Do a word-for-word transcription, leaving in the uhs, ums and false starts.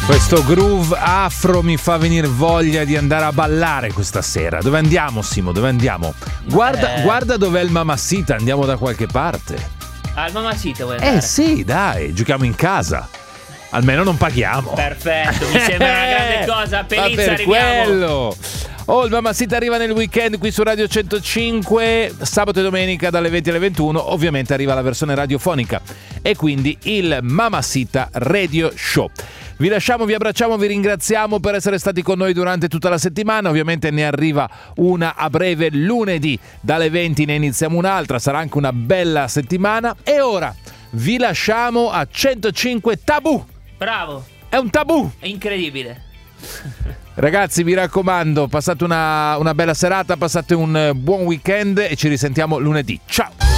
Questo groove afro mi fa venire voglia di andare a ballare questa sera. Dove andiamo, Simo? Dove andiamo? Guarda, Eh. guarda dov'è il Mamacita, andiamo da qualche parte. Al Mamacita vuoi andare? Eh sì, dai, giochiamo in casa. Almeno non paghiamo. Perfetto, mi sembra una grande cosa. Ma Pelizza, per arriviamo. quello. Oh, il Mamacita arriva nel weekend qui su Radio centocinque, sabato e domenica dalle venti alle ventuno. Ovviamente arriva la versione radiofonica e quindi il Mamacita Radio Show. Vi lasciamo, vi abbracciamo, vi ringraziamo per essere stati con noi durante tutta la settimana. Ovviamente ne arriva una a breve lunedì dalle venti, ne iniziamo un'altra, sarà anche una bella settimana. E ora vi lasciamo a centocinque Tabù. Bravo, È un tabù. è incredibile. Ragazzi, mi raccomando, passate una, una bella serata, passate un buon weekend e ci risentiamo lunedì. Ciao!